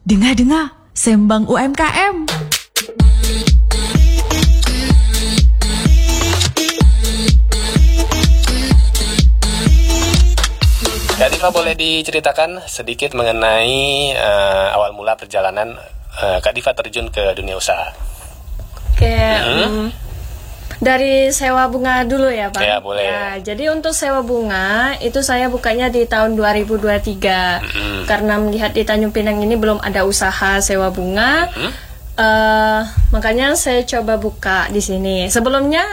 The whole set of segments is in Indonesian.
Dengar-dengar, sembang UMKM. Kak Diva, boleh diceritakan sedikit mengenai awal mula perjalanan Kak Diva terjun ke dunia usaha? Oke, dari sewa bunga dulu ya Pak? Ya, boleh. Ya, jadi untuk sewa bunga itu saya bukanya di tahun 2023 karena melihat di Tanjung Pinang ini belum ada usaha sewa bunga, makanya saya coba buka di sini. Sebelumnya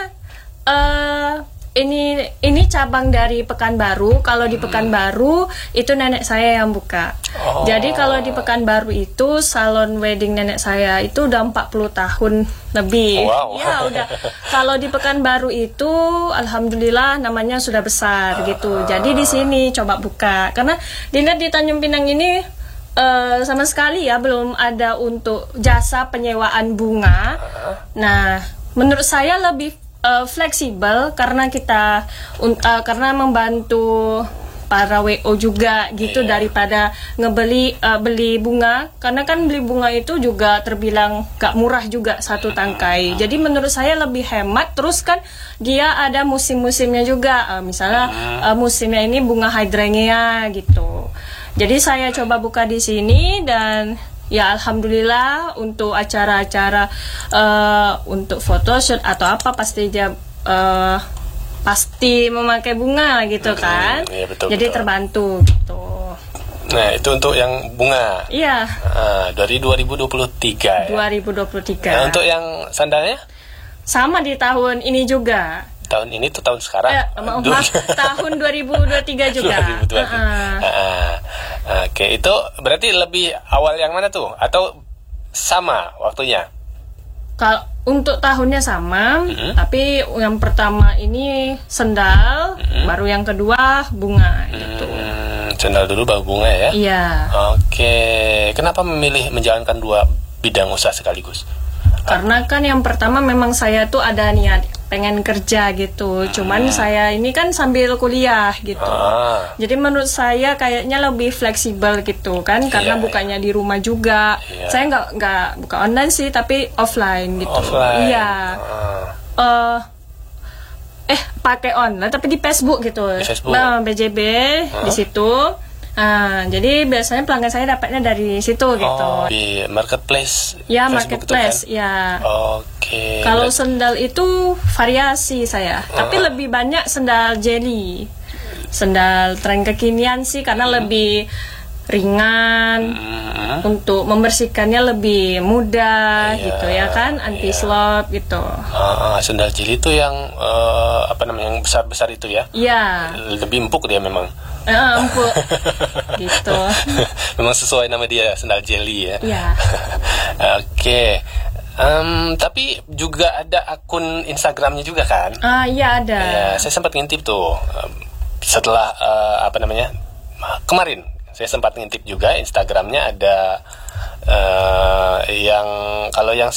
ini cabang dari Pekanbaru. Kalau di Pekanbaru itu nenek saya yang buka. Jadi kalau di Pekanbaru itu salon wedding nenek saya itu udah 40 tahun lebih. Wow. Ya udah. Kalau di Pekanbaru itu alhamdulillah namanya sudah besar gitu. Jadi di sini coba buka. Karena dilihat di Tanjung Pinang ini sama sekali ya belum ada untuk jasa penyewaan bunga. Nah, menurut saya lebih fleksibel karena kita karena membantu para WO juga gitu daripada beli bunga, karena kan beli bunga itu juga terbilang gak murah juga satu tangkai. Jadi menurut saya lebih hemat. Terus kan dia ada musim-musimnya juga, misalnya musimnya ini bunga hydrangea gitu. Jadi saya coba buka di sini dan ya alhamdulillah untuk acara-acara untuk photoshoot atau apa pasti dia pasti memakai bunga gitu kan. Iya, betul, jadi betul. Terbantu gitu. Nah, itu untuk yang bunga. Iya. Dari 2023 ya. 2023. Nah, untuk yang sandalnya? Sama di tahun ini juga. Tahun ini tuh tahun sekarang? Maaf, tahun 2023 juga. 2023. Oke, itu berarti lebih awal yang mana tuh? Atau sama waktunya? Kalau untuk tahunnya sama, tapi yang pertama ini sendal, baru yang kedua bunga gitu. Sendal dulu baru bunga ya? Iya. Oke, kenapa memilih menjalankan dua bidang usaha sekaligus? Karena kan yang pertama memang saya tuh ada niat pengen kerja gitu. Cuman saya ini kan sambil kuliah gitu. Jadi menurut saya kayaknya lebih fleksibel gitu kan, karena bukanya di rumah juga. Saya nggak buka online sih, tapi offline gitu. Offline. Iya. Pakai online tapi di Facebook gitu. Di Facebook. Nah, BJB di situ. Jadi biasanya pelanggan saya dapatnya dari situ gitu. Di marketplace. Ya, Facebook marketplace itu kan? ya. Oke. Kalau sendal itu variasi saya, tapi lebih banyak sendal jelly. Sendal tren kekinian sih karena lebih ringan, untuk membersihkannya lebih mudah gitu ya kan, anti slop gitu. Sendal jeli itu yang yang besar-besar itu ya? Iya. Lebih empuk dia memang. Empuk gitu. Memang sesuai nama dia, sendal jelly ya. Iya. Oke. Tapi juga ada akun Instagramnya juga kan? Iya ada. Ya, saya sempat ngintip tuh setelah kemarin saya sempat ngintip juga Instagramnya ada yang kalau yang